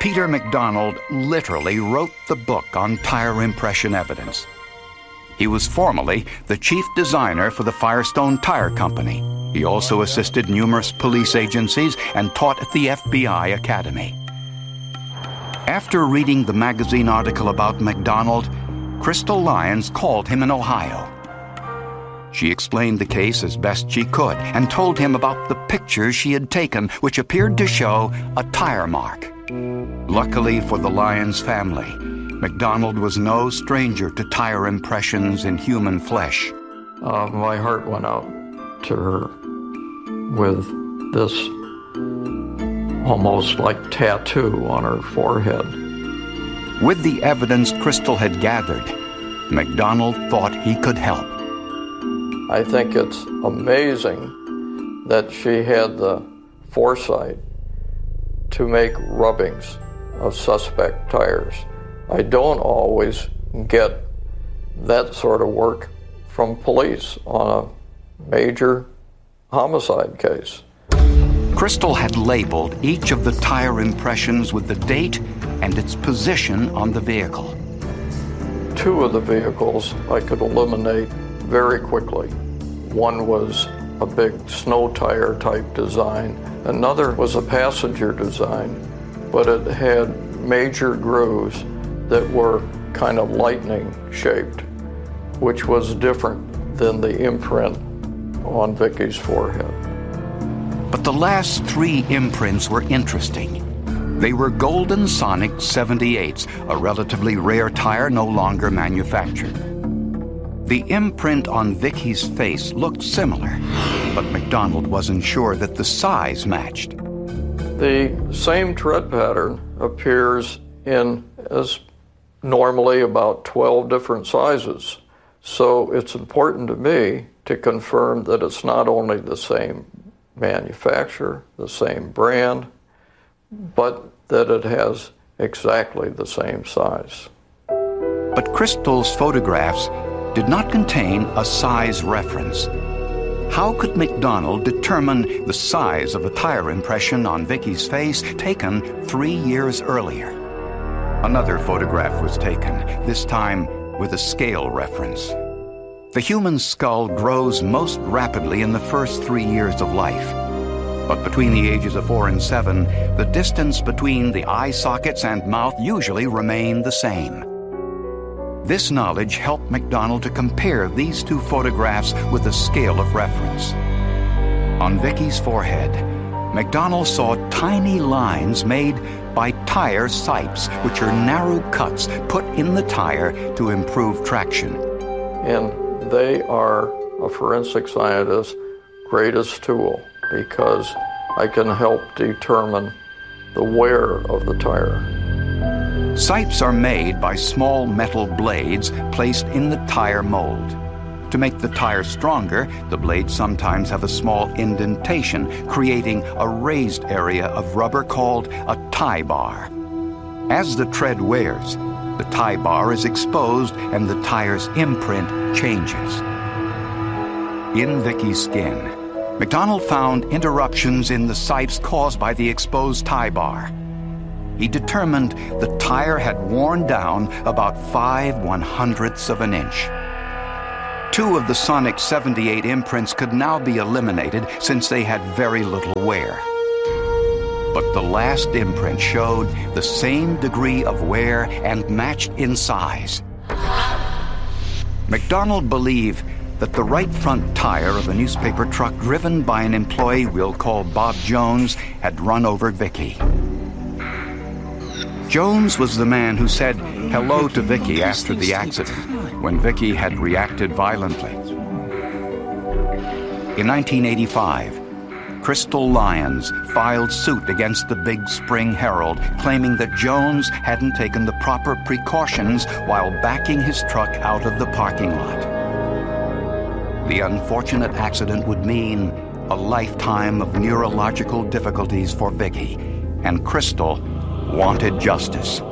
Peter McDonald literally wrote the book on tire impression evidence. He was formerly the chief designer for the Firestone Tire Company. He also assisted numerous police agencies and taught at the FBI Academy. After reading the magazine article about McDonald, Crystal Lyons called him in Ohio. She explained the case as best she could and told him about the pictures she had taken, which appeared to show a tire mark. Luckily for the Lyons family, McDonald was no stranger to tire impressions in human flesh. My heart went out to her with this almost like tattoo on her forehead. With the evidence Crystal had gathered, McDonald thought he could help. I think it's amazing that she had the foresight to make rubbings of suspect tires. I don't always get that sort of work from police on a major homicide case. Crystal had labeled each of the tire impressions with the date and its position on the vehicle. Two of the vehicles I could eliminate very quickly. One was a big snow tire type design. Another was a passenger design, but it had major grooves that were kind of lightning shaped, which was different than the imprint on Vicky's forehead. But the last three imprints were interesting. They were Golden Sonic 78s, a relatively rare tire no longer manufactured. The imprint on Vicky's face looked similar, but McDonald wasn't sure that the size matched. The same tread pattern appears in as normally about 12 different sizes. So it's important to me to confirm that it's not only the same manufacturer, the same brand, but that it has exactly the same size. But Crystal's photographs did not contain a size reference. How could McDonald determine the size of a tire impression on Vicky's face taken 3 years earlier? Another photograph was taken, this time with a scale reference. The human skull grows most rapidly in the first 3 years of life. But between the ages of 4 and 7, the distance between the eye sockets and mouth usually remain the same. This knowledge helped McDonald to compare these two photographs with a scale of reference. On Vicky's forehead, McDonald saw tiny lines made by tire sipes, which are narrow cuts put in the tire to improve traction. And they are a forensic scientist's greatest tool because I can help determine the wear of the tire. Sipes are made by small metal blades placed in the tire mold. To make the tire stronger, the blades sometimes have a small indentation, creating a raised area of rubber called a tie bar. As the tread wears, the tie bar is exposed and the tire's imprint changes. In Vicky's skin, McDonald found interruptions in the sipes caused by the exposed tie bar. He determined the tire had worn down about 5/100ths of an inch. 2 of the Sonic 78 imprints could now be eliminated since they had very little wear. But the last imprint showed the same degree of wear and matched in size. McDonald believed that the right front tire of a newspaper truck driven by an employee we'll call Bob Jones had run over Vicky. Jones was the man who said hello to Vicky after the accident, when Vicky had reacted violently. In 1985, Crystal Lyons filed suit against the Big Spring Herald, claiming that Jones hadn't taken the proper precautions while backing his truck out of the parking lot. The unfortunate accident would mean a lifetime of neurological difficulties for Vicky, and Crystal wanted justice.